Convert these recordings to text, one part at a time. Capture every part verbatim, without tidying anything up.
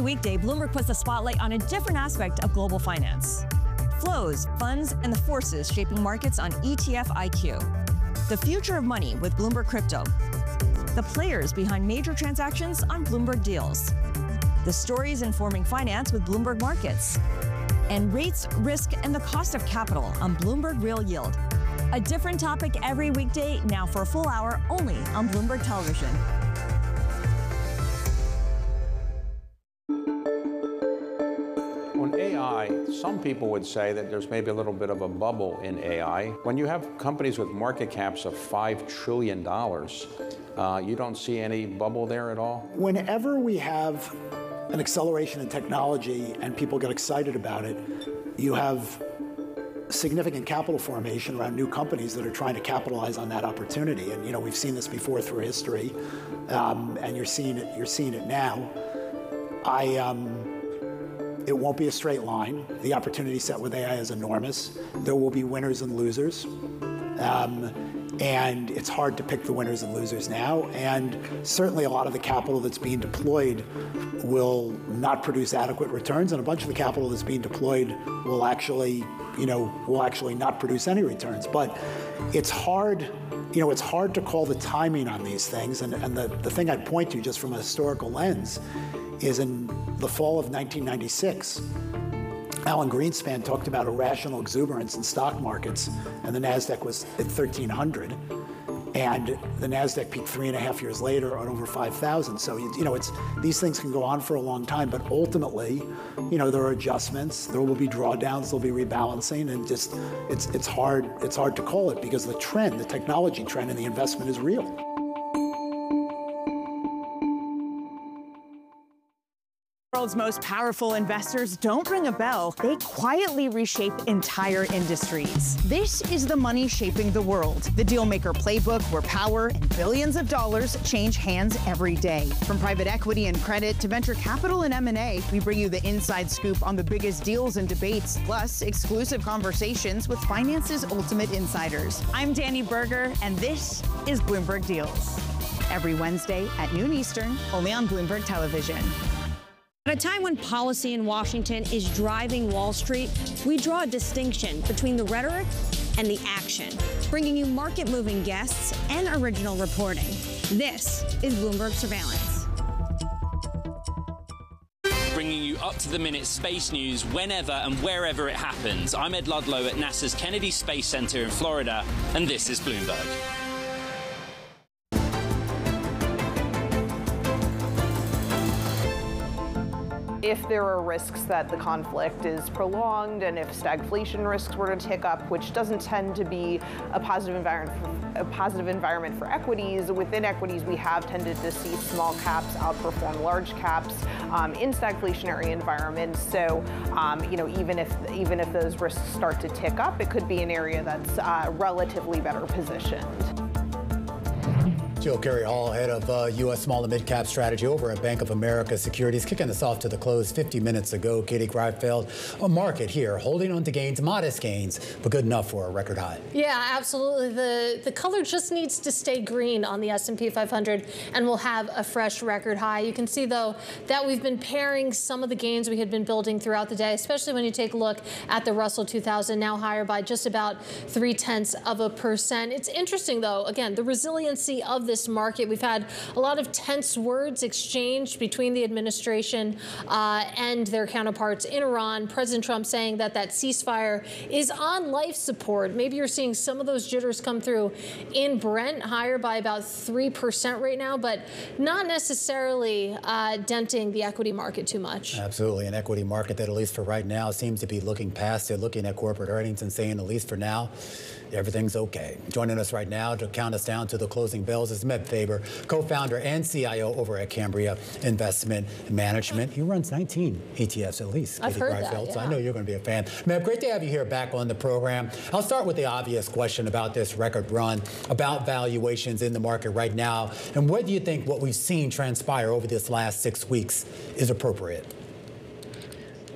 weekday, Bloomberg puts the spotlight on a different aspect of global finance. Flows, funds, and the forces shaping markets on E T F I Q. The future of money with Bloomberg Crypto. The players behind major transactions on Bloomberg Deals. The stories informing finance with Bloomberg Markets. And rates, risk, and the cost of capital on Bloomberg Real Yield. A different topic every weekday, now for a full hour only on Bloomberg Television. On A I, some people would say that there's maybe a little bit of a bubble in A I. When you have companies with market caps of five trillion dollars, uh, you don't see any bubble there at all? Whenever we have an acceleration in technology and people get excited about it, you have significant capital formation around new companies that are trying to capitalize on that opportunity. And you know, we've seen this before through history, um, and you're seeing it. You're seeing it now. I. Um, It won't be a straight line. The opportunity set with A I is enormous. There will be winners and losers. Um, and it's hard to pick the winners and losers now. And certainly a lot of the capital that's being deployed will not produce adequate returns, and a bunch of the capital that's being deployed will actually, you know, will actually not produce any returns. But it's hard, you know, it's hard to call the timing on these things. And, and the, the thing I'd point to just from a historical lens is in the fall of nineteen ninety-six, Alan Greenspan talked about irrational exuberance in stock markets, and the NASDAQ was at thirteen hundred, and the NASDAQ peaked three and a half years later at over five thousand. So, you know, it's, these things can go on for a long time, but ultimately, you know, there are adjustments, there will be drawdowns, there'll be rebalancing, and just, it's, it's hard, it's hard to call it because the trend, the technology trend and the investment is real. The world's most powerful investors don't ring a bell. They quietly reshape entire industries. This is the money shaping the world. The Dealmaker Playbook, where power and billions of dollars change hands every day. From private equity and credit to venture capital and M and A, we bring you the inside scoop on the biggest deals and debates, plus exclusive conversations with finance's ultimate insiders. I'm Danny Berger, and this is Bloomberg Deals. Every Wednesday at noon Eastern, only on Bloomberg Television. At a time when policy in Washington is driving Wall Street, we draw a distinction between the rhetoric and the action, bringing you market-moving guests and original reporting. This is Bloomberg Surveillance. Bringing you up-to-the-minute space news whenever and wherever it happens. I'm Ed Ludlow at NASA's Kennedy Space Center in Florida, and this is Bloomberg. If there are risks that the conflict is prolonged, and if stagflation risks were to tick up, which doesn't tend to be a positive environment for, a positive environment for equities, within equities we have tended to see small caps outperform large caps um, in stagflationary environments. So, um, you know, even if even if those risks start to tick up, it could be an area that's uh, relatively better positioned. Jill Carey-Hall, head of uh, U S small and mid-cap strategy over at Bank of America Securities, kicking us off to the close fifty minutes ago. Katie Greifeld, a market here holding on to gains, modest gains, but good enough for a record high. Yeah, absolutely. The the color just needs to stay green on the S and P five hundred, and we'll have a fresh record high. You can see, though, that we've been pairing some of the gains we had been building throughout the day, especially when you take a look at the Russell two thousand, now higher by just about three-tenths of a percent. It's interesting, though, again, the resiliency of this market. We've had a lot of tense words exchanged between the administration uh, and their counterparts in Iran. President Trump saying that that ceasefire is on life support. Maybe you're seeing some of those jitters come through in Brent, higher by about three percent right now, but not necessarily uh, denting the equity market too much. Absolutely. An equity market that, at least for right now, seems to be looking past it, looking at corporate earnings and saying, at least for now, everything's okay. Joining us right now to count us down to the closing bells is Meb Faber, co-founder and C I O over at Cambria Investment Management. He runs nineteen E T Fs at least. I've Katie heard Greifeld, that, yeah. So I know you're going to be a fan. Meb, great to have you here back on the program. I'll start with the obvious question about this record run, about valuations in the market right now, and what do you think what we've seen transpire over this last six weeks is appropriate?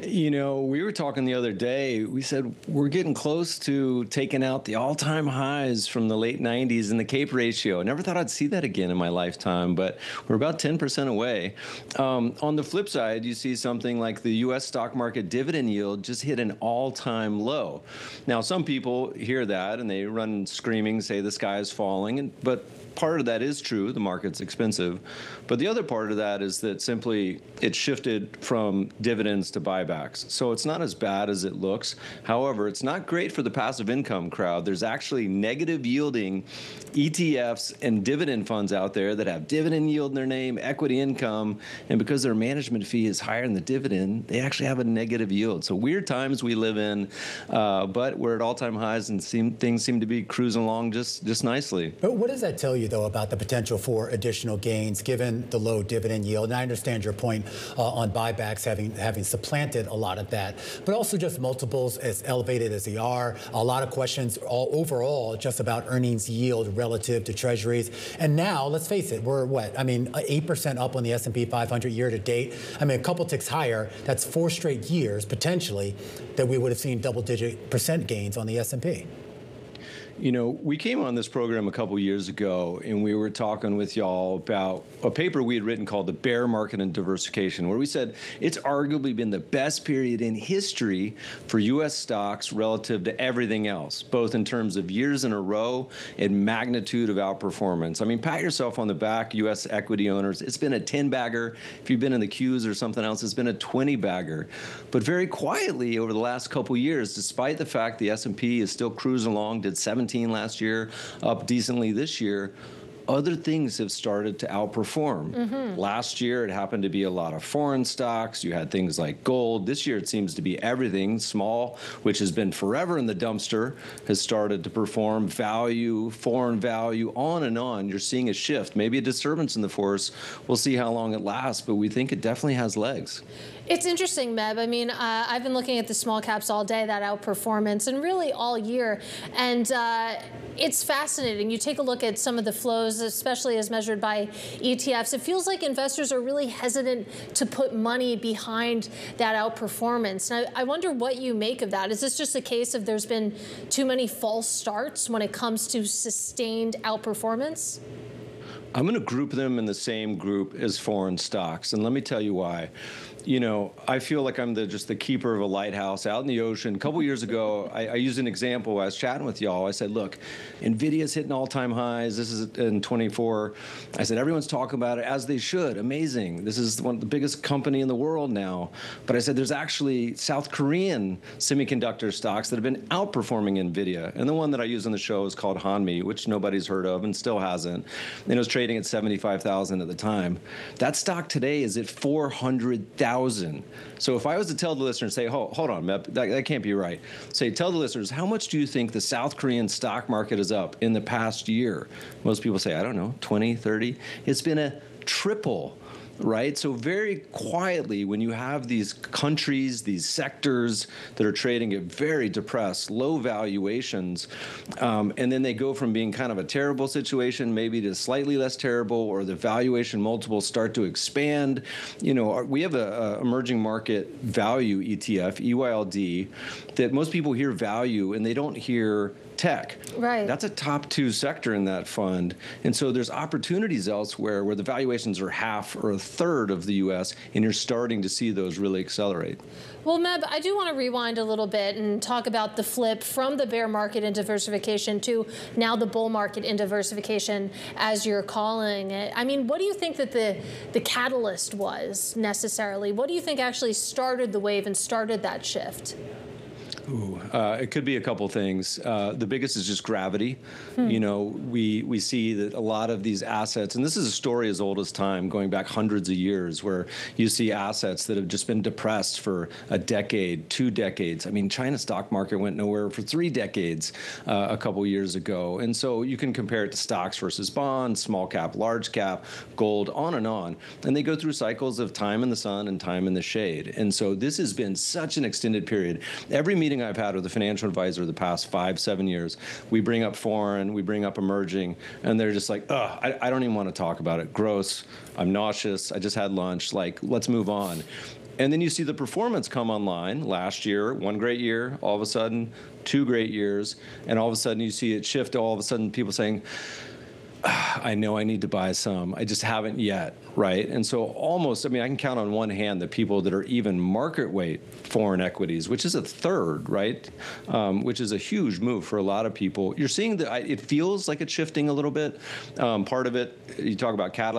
You know, we were talking the other day, we said we're getting close to taking out the all-time highs from the late nineties in the CAPE ratio. I never thought I'd see that again in my lifetime, but we're about ten percent away. Um, on the flip side, you see something like the U S stock market dividend yield just hit an all-time low. Now, some people hear that and they run screaming, say the sky is falling, and, but part of that is true, the market's expensive. But the other part of that is that simply it shifted from dividends to buybacks. So it's not as bad as it looks. However, it's not great for the passive income crowd. There's actually negative yielding E T Fs and dividend funds out there that have dividend yield in their name, equity income, and because their management fee is higher than the dividend, they actually have a negative yield. So weird times we live in, uh, but we're at all-time highs and seem, things seem to be cruising along just, just nicely. But what does that tell you, though, about the potential for additional gains given the low dividend yield? And I understand your point uh, on buybacks having having supplanted a lot of that, but also just multiples as elevated as they are. A lot of questions all overall just about earnings yield relative to treasuries. And now, let's face it, we're what? I mean, eight percent up on the S and P five hundred year to date. I mean, a couple ticks higher. That's four straight years, potentially, that we would have seen double-digit percent gains on the S and P. You know, we came on this program a couple years ago, and we were talking with y'all about a paper we had written called The Bear Market and Diversification, where we said it's arguably been the best period in history for U S stocks relative to everything else, both in terms of years in a row and magnitude of outperformance. I mean, pat yourself on the back, U S equity owners. It's been a ten-bagger. If you've been in the Qs or something else, it's been a twenty-bagger. But very quietly over the last couple years, despite the fact the S and P is still cruising along, did seventeen last year, up decently this year, other things have started to outperform. Mm-hmm. Last year, it happened to be a lot of foreign stocks. You had things like gold. This year, it seems to be everything. Small, which has been forever in the dumpster, has started to perform. Value, foreign value, on and on. You're seeing a shift, maybe a disturbance in the force. We'll see how long it lasts, but we think it definitely has legs. It's interesting, Meb. I mean, uh, I've been looking at the small caps all day, that outperformance, and really all year. And uh, it's fascinating. You take a look at some of the flows, especially as measured by E T Fs. It feels like investors are really hesitant to put money behind that outperformance. And I, I wonder what you make of that. Is this just a case of there's been too many false starts when it comes to sustained outperformance? I'm going to group them in the same group as foreign stocks, and let me tell you why. You know, I feel like I'm the, just the keeper of a lighthouse out in the ocean. A couple years ago, I, I used an example. I was chatting with y'all. I said, look, NVIDIA's hitting all-time highs. This is in twenty-four. I said, everyone's talking about it, as they should. Amazing. This is one of the biggest company in the world now. But I said, there's actually South Korean semiconductor stocks that have been outperforming NVIDIA. And the one that I use on the show is called Hanmi, which nobody's heard of and still hasn't. And it was trading at seventy-five thousand at the time. That stock today is at four hundred thousand. So if I was to tell the listeners, say, hold, hold on, Meb, that, that can't be right. Say, tell the listeners, how much do you think the South Korean stock market is up in the past year? Most people say, I don't know, twenty, thirty. It's been a triple. Right? So very quietly, when you have these countries, these sectors that are trading at very depressed, low valuations, um, and then they go from being kind of a terrible situation maybe to slightly less terrible, or the valuation multiples start to expand. You know, we have a, a emerging market value E T F, E Y L D, that most people hear value and they don't hear tech. Right. That's a top two sector in that fund. And so there's opportunities elsewhere where the valuations are half or a third of the U S, and you're starting to see those really accelerate. Well, Meb, I do want to rewind a little bit and talk about the flip from the bear market in diversification to now the bull market in diversification, as you're calling it. I mean, what do you think that the, the catalyst was necessarily? What do you think actually started the wave and started that shift? Ooh, uh, it could be a couple things. Uh, the biggest is just gravity. Hmm. You know, we we see that a lot of these assets, and this is a story as old as time, going back hundreds of years, where you see assets that have just been depressed for a decade, two decades. I mean, China's stock market went nowhere for three decades uh, a couple years ago. And so you can compare it to stocks versus bonds, small cap, large cap, gold, on and on. And they go through cycles of time in the sun and time in the shade. And so this has been such an extended period. Every meeting I've had with a financial advisor the past five, seven years, we bring up foreign, we bring up emerging, and they're just like, ugh, I, I don't even want to talk about it. Gross. I'm nauseous. I just had lunch. Like, let's move on. And then you see the performance come online last year, one great year, all of a sudden, two great years, and all of a sudden you see it shift to all of a sudden people saying, I know I need to buy some. I just haven't yet, right? And so almost, I mean, I can count on one hand the people that are even market weight foreign equities, which is a third, right? Um, which is a huge move for a lot of people. You're seeing that it feels like it's shifting a little bit. Um, part of it, you talk about catalysts.